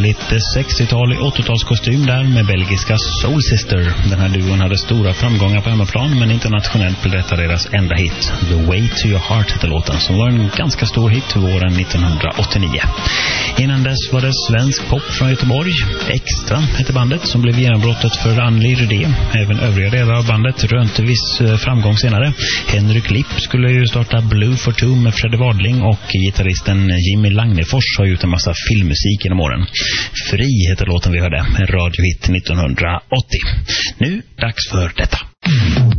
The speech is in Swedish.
lite 60-tal i 80-talskostym där med belgiska Soul Sister. Den här duon hade stora framgångar på hemmaplan, men internationellt blev detta deras enda hit. The Way to Your Heart hette låten, som var en ganska stor hit våren 1989. Innan dess var det svensk pop från Göteborg. Extra hette bandet, som blev genombrottet för Anneli Rydé. Även övriga delar av bandet rönte viss framgång senare. Henrik Lipp skulle ju starta Blue for Two med Freddy Wadling, och gitarristen Jimmy Lagnefors har gjort en massa filmmusik genom åren. Fri heter låten vi hörde, en radiohit 1980. Nu dags för detta.